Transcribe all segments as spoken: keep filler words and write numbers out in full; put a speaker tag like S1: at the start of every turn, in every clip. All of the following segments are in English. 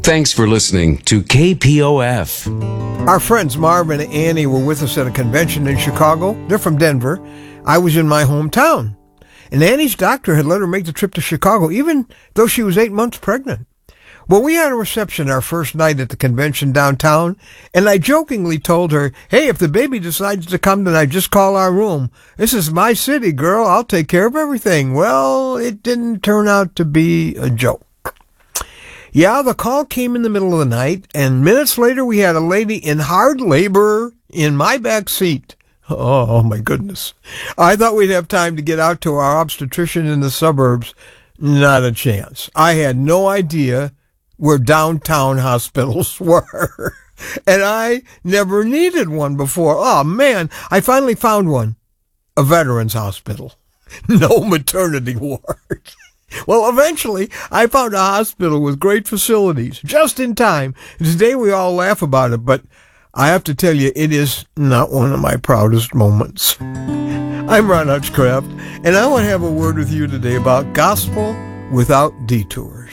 S1: Thanks for listening to K P O F.
S2: Our friends Marv and Annie were with us at a convention in Chicago. They're from Denver. I was in my hometown. And Annie's doctor had let her make the trip to Chicago, even though she was eight months pregnant. Well, we had a reception our first night at the convention downtown, and I jokingly told her, hey, if the baby decides to come tonight, just call our room. This is my city, girl. I'll take care of everything. Well, it didn't turn out to be a joke. Yeah, the call came in the middle of the night, and minutes later we had a lady in hard labor in my back seat. Oh, my goodness. I thought we'd have time to get out to our obstetrician in the suburbs. Not a chance. I had no idea where downtown hospitals were. And I never needed one before. Oh, man, I finally found one. A veterans hospital. No maternity ward. Well, eventually, I found a hospital with great facilities, just in time. Today we all laugh about it, but I have to tell you, it is not one of my proudest moments. I'm Ron Hutchcraft, and I want to have a word with you today about gospel without detours.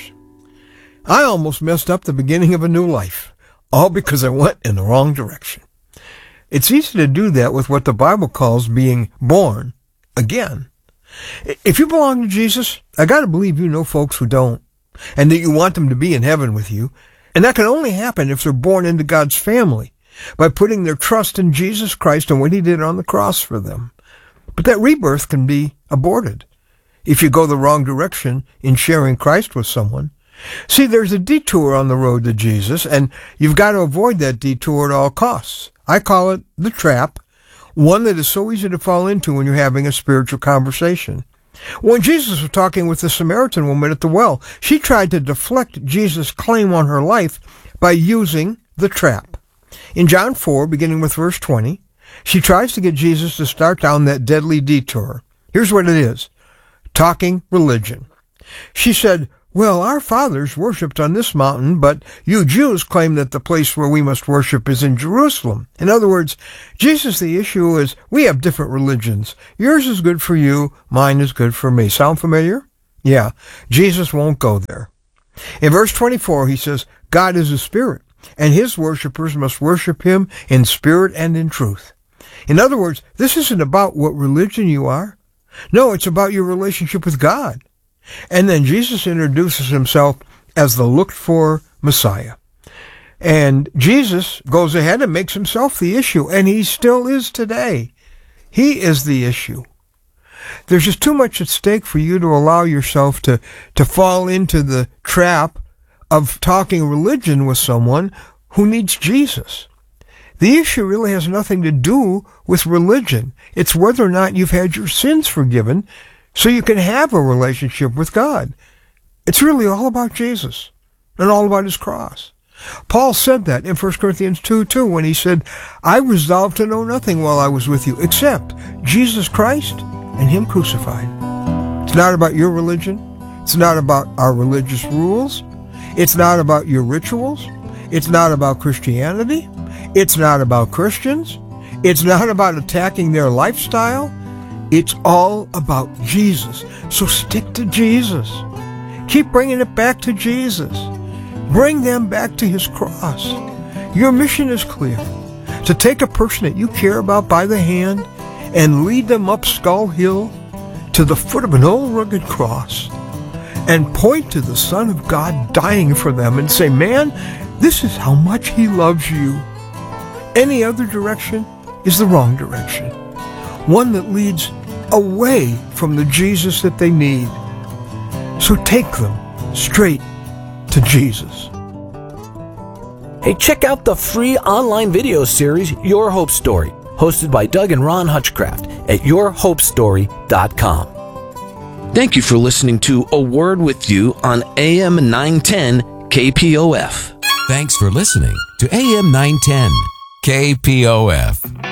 S2: I almost messed up the beginning of a new life, all because I went in the wrong direction. It's easy to do that with what the Bible calls being born again. If you belong to Jesus, I gotta believe you know folks who don't, and that you want them to be in heaven with you. And that can only happen if they're born into God's family, by putting their trust in Jesus Christ and what he did on the cross for them. But that rebirth can be aborted if you go the wrong direction in sharing Christ with someone. See, there's a detour on the road to Jesus, and you've got to avoid that detour at all costs. I call it the trap. One that is so easy to fall into when you're having a spiritual conversation. When Jesus was talking with the Samaritan woman at the well, she tried to deflect Jesus' claim on her life by using the trap. In John four, beginning with verse twenty, she tries to get Jesus to start down that deadly detour. Here's what it is. Talking religion. She said, well, our fathers worshipped on this mountain, but you Jews claim that the place where we must worship is in Jerusalem. In other words, Jesus, the issue is we have different religions. Yours is good for you, mine is good for me. Sound familiar? Yeah, Jesus won't go there. In verse twenty-four, he says, God is a spirit, and his worshipers must worship him in spirit and in truth. In other words, this isn't about what religion you are. No, it's about your relationship with God. And then Jesus introduces himself as the looked-for Messiah. And Jesus goes ahead and makes himself the issue, and he still is today. He is the issue. There's just too much at stake for you to allow yourself to, to fall into the trap of talking religion with someone who needs Jesus. The issue really has nothing to do with religion. It's whether or not you've had your sins forgiven so you can have a relationship with God. It's really all about Jesus and all about his cross. Paul said that in First Corinthians two two when he said, I resolved to know nothing while I was with you except Jesus Christ and him crucified. It's not about your religion. It's not about our religious rules. It's not about your rituals. It's not about Christianity. It's not about Christians. It's not about attacking their lifestyle. It's all about Jesus. So stick to Jesus. Keep bringing it back to Jesus. Bring them back to his cross. Your mission is clear. To take a person that you care about by the hand and lead them up Skull Hill to the foot of an old rugged cross and point to the Son of God dying for them and say, man, this is how much he loves you. Any other direction is the wrong direction. One that leads away from the Jesus that they need. So take them straight to Jesus.
S3: Hey, check out the free online video series, Your Hope Story, hosted by Doug and Ron Hutchcraft at your hope story dot com.
S1: Thank you for listening to A Word With You on A M nine ten K P O F.
S4: Thanks for listening to A M nine ten K P O F.